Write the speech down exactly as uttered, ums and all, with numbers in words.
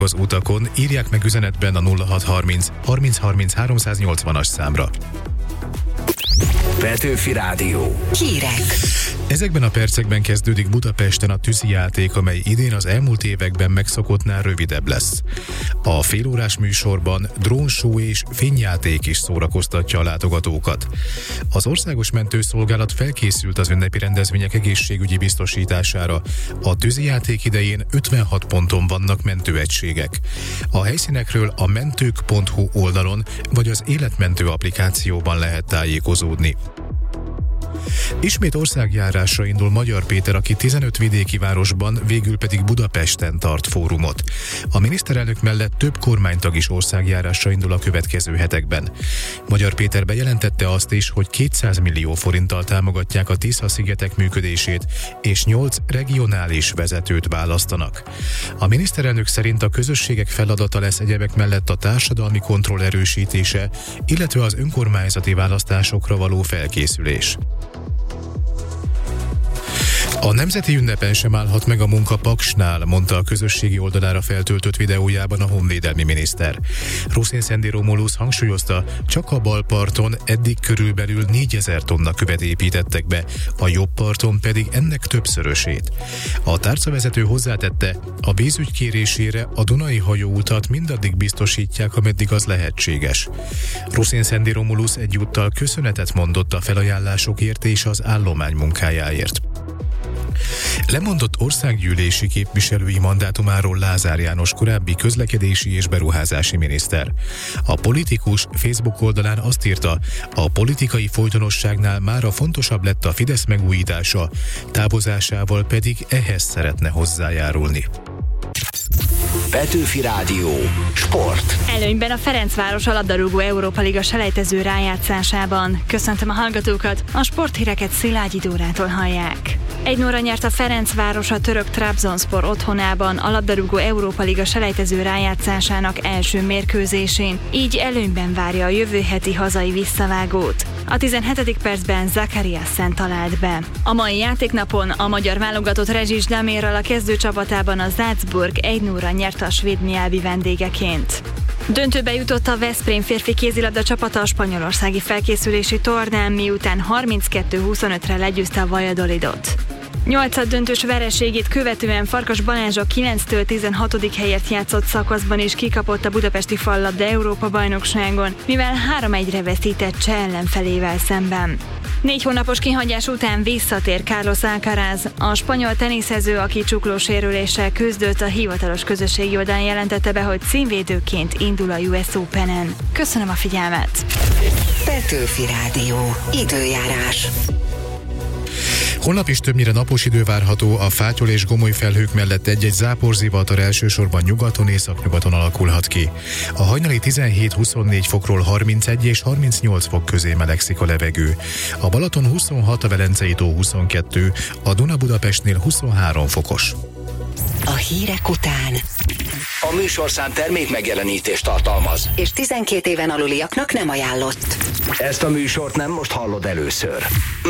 az utakon, írják meg üzenetben a nulla hat harminc harminc harminc háromszáznyolcvanas számra. Petőfi Rádió. Hírek. Ezekben a percekben kezdődik Budapesten a tűzijáték, amely idén az elmúlt években megszokottnál rövidebb lesz. A félórás műsorban drónshow és fényjáték is szórakoztatja a látogatókat. Az Országos Mentőszolgálat felkészült az ünnepi rendezvények egészségügyi biztosítására. A tűzijáték idején ötvenhat ponton vannak mentőegységek. A helyszínekről a mentők pont hu oldalon vagy az Életmentő applikációban lehet tájékozódni. Ismét országjárásra indul Magyar Péter, aki tizenöt vidéki városban, végül pedig Budapesten tart fórumot. A miniszterelnök mellett több kormánytag is országjárásra indul a következő hetekben. Magyar Péter bejelentette azt is, hogy kétszáz millió forinttal támogatják a Tisza-szigetek működését, és nyolc regionális vezetőt választanak. A miniszterelnök szerint a közösségek feladata lesz egyebek mellett a társadalmi kontroll erősítése, illetve az önkormányzati választásokra való felkészülés. A nemzeti ünnepen sem állhat meg a munka Paksnál, mondta a közösségi oldalára feltöltött videójában a honvédelmi miniszter. Ruszin Szendi Romulus hangsúlyozta, csak a bal parton eddig körülbelül négyezer tonna követ építettek be, a jobb parton pedig ennek többszörösét. A tárcavezető hozzátette, a vízügy kérésére a Dunai hajóutat mindaddig biztosítják, ameddig az lehetséges. Ruszin Szendi Romulus egyúttal köszönetet mondott a felajánlásokért és az állomány munkájáért. Lemondott országgyűlési képviselői mandátumáról Lázár János, korábbi közlekedési és beruházási miniszter. A politikus Facebook oldalán azt írta, a politikai folytonosságnál mára fontosabb lett a Fidesz megújítása, távozásával pedig ehhez szeretne hozzájárulni. Petőfi Rádió. Sport. Előnyben a Ferencváros a labdarúgó Európa Liga selejtező rájátszásában. Köszöntöm a hallgatókat, a sporthíreket Szilágyi Dórától hallják. egy nulla nyert a Ferencváros a török Trabzonspor otthonában a labdarúgó Európa Liga selejtező rájátszásának első mérkőzésén, így előnyben várja a jövő heti hazai visszavágót. A tizenhetedik percben Zakariassen talált be. A mai játéknapon a magyar válogatott Rezsis Damérral a kezdőcsapatában a Salzburg egy nulla nyert a svéd nyelvi vendégeként. Döntőbe jutott a Veszprém férfi kézilabda csapata a spanyolországi felkészülési tornán, miután harminckettő huszonötre legyőzte a Valladolidot. Nyolcad döntős vereségét követően Farkas Balázs a kilenctől tizenhatodik helyért játszott szakaszban is kikapott a budapesti fallabda Európa-bajnokságon, mivel három egyre veszített cseh ellenfelével szemben. Négy hónapos kihagyás után visszatér Carlos Alcaraz, a spanyol teniszező, aki csuklósérüléssel küzdött, a hivatalos közösségi oldalán jelentette be, hogy címvédőként indul a U S Openen. Köszönöm a figyelmet! Petőfi Rádió. Időjárás. Holnap is többnyire napos idő várható, a fátyol és gomoly felhők mellett egy-egy záporzivatar elsősorban nyugaton, északnyugaton alakulhat ki. A hajnali tizenhét-huszonnégy fokról harmincegy és harmincnyolc fok közé melegszik a levegő. A Balaton huszonhat, a Velencei tó huszonkettő, a Duna Budapestnél huszonhárom fokos. A hírek után A műsorszám termék megjelenítést tartalmaz, és tizenkét éven aluliaknak nem ajánlott. Ezt a műsort nem most hallod először.